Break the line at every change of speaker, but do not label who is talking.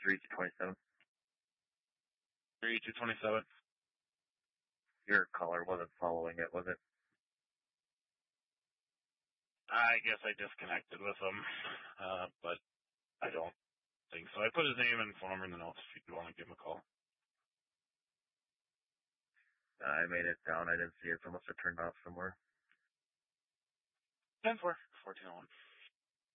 3227.
3227.
Your caller wasn't following it, was it?
I guess I disconnected with him, but I don't think so. I put his name and phone number in the notes if you want to give him a call.
I made it down. I didn't see it. So I must have turned off somewhere.
10-4, 1401.